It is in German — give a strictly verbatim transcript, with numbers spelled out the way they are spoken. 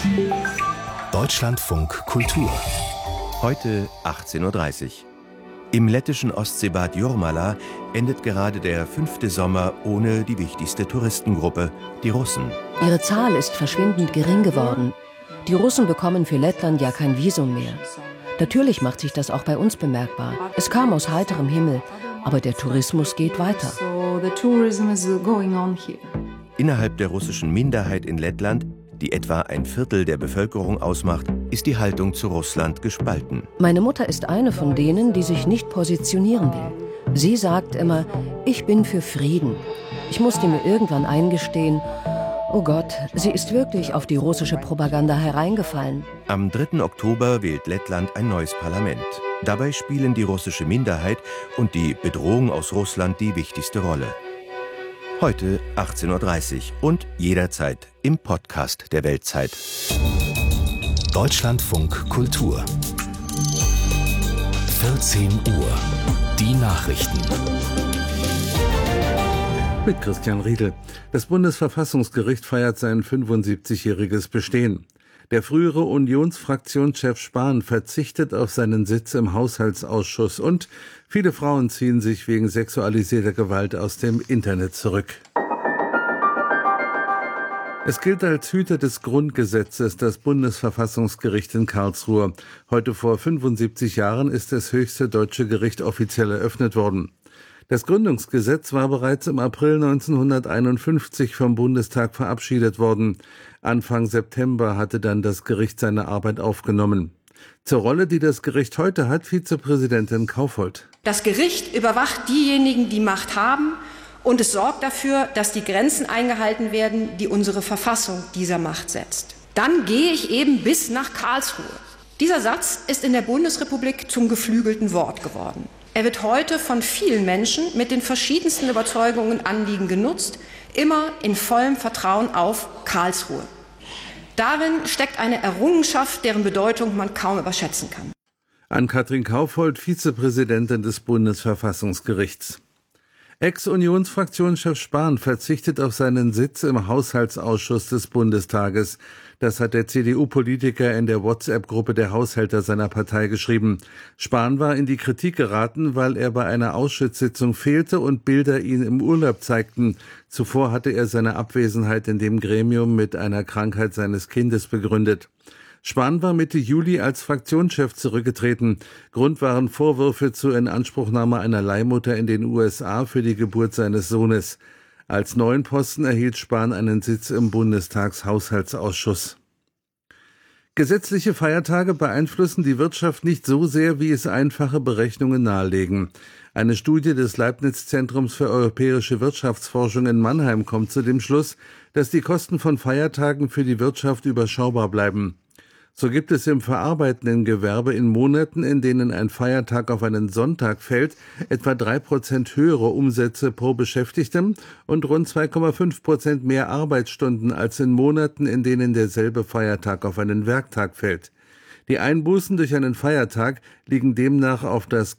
Deutschlandfunk Kultur. Heute achtzehn Uhr dreißig. Im lettischen Ostseebad Jurmala endet gerade der fünfte Sommer ohne die wichtigste Touristengruppe, die Russen. Ihre Zahl ist verschwindend gering geworden. Die Russen bekommen für Lettland ja kein Visum mehr. Natürlich macht sich das auch bei uns bemerkbar. Es kam aus heiterem Himmel, aber der Tourismus geht weiter. Innerhalb der russischen Minderheit in Lettland, die etwa ein Viertel der Bevölkerung ausmacht, ist die Haltung zu Russland gespalten. Meine Mutter ist eine von denen, die sich nicht positionieren will. Sie sagt immer, ich bin für Frieden. Ich musste mir irgendwann eingestehen, oh Gott, sie ist wirklich auf die russische Propaganda hereingefallen. Am dritten Oktober wählt Lettland ein neues Parlament. Dabei spielen die russische Minderheit und die Bedrohung aus Russland die wichtigste Rolle. Heute achtzehn Uhr dreißig und jederzeit im Podcast der Weltzeit. Deutschlandfunk Kultur. vierzehn Uhr. Die Nachrichten. Mit Christian Riedel. Das Bundesverfassungsgericht feiert sein fünfundsiebzigjähriges Bestehen. Der frühere Unionsfraktionschef Spahn verzichtet auf seinen Sitz im Haushaltsausschuss und viele Frauen ziehen sich wegen sexualisierter Gewalt aus dem Internet zurück. Es gilt als Hüter des Grundgesetzes das Bundesverfassungsgericht in Karlsruhe. Heute vor fünfundsiebzig Jahren ist das höchste deutsche Gericht offiziell eröffnet worden. Das Gründungsgesetz war bereits im April neunzehnhunderteinundfünfzig vom Bundestag verabschiedet worden. Anfang September hatte dann das Gericht seine Arbeit aufgenommen. Zur Rolle, die das Gericht heute hat, Vizepräsidentin Kaufhold. Das Gericht überwacht diejenigen, die Macht haben, und es sorgt dafür, dass die Grenzen eingehalten werden, die unsere Verfassung dieser Macht setzt. Dann gehe ich eben bis nach Karlsruhe. Dieser Satz ist in der Bundesrepublik zum geflügelten Wort geworden. Er wird heute von vielen Menschen mit den verschiedensten Überzeugungen und Anliegen genutzt, immer in vollem Vertrauen auf Karlsruhe. Darin steckt eine Errungenschaft, deren Bedeutung man kaum überschätzen kann. Ann-Kathrin Kaufhold, Vizepräsidentin des Bundesverfassungsgerichts. Ex-Unionsfraktionschef Spahn verzichtet auf seinen Sitz im Haushaltsausschuss des Bundestages. Das hat der C D U-Politiker in der WhatsApp-Gruppe der Haushälter seiner Partei geschrieben. Spahn war in die Kritik geraten, weil er bei einer Ausschusssitzung fehlte und Bilder ihn im Urlaub zeigten. Zuvor hatte er seine Abwesenheit in dem Gremium mit einer Krankheit seines Kindes begründet. Spahn war Mitte Juli als Fraktionschef zurückgetreten. Grund waren Vorwürfe zur Inanspruchnahme einer Leihmutter in den U S A für die Geburt seines Sohnes. Als neuen Posten erhielt Spahn einen Sitz im Bundestagshaushaltsausschuss. Gesetzliche Feiertage beeinflussen die Wirtschaft nicht so sehr, wie es einfache Berechnungen nahelegen. Eine Studie des Leibniz-Zentrums für europäische Wirtschaftsforschung in Mannheim kommt zu dem Schluss, dass die Kosten von Feiertagen für die Wirtschaft überschaubar bleiben. So gibt es im verarbeitenden Gewerbe in Monaten, in denen ein Feiertag auf einen Sonntag fällt, etwa drei Prozent höhere Umsätze pro Beschäftigtem und rund zwei Komma fünf Prozent mehr Arbeitsstunden als in Monaten, in denen derselbe Feiertag auf einen Werktag fällt. Die Einbußen durch einen Feiertag liegen demnach auf das